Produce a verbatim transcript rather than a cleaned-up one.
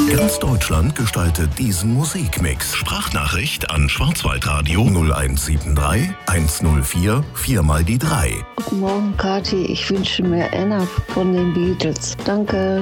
Ganz Deutschland gestaltet diesen Musikmix. Sprachnachricht an Schwarzwaldradio null eins sieben drei eins null vier vier mal die drei. Guten Morgen, Kathi. Ich wünsche mir Anna von den Beatles. Danke.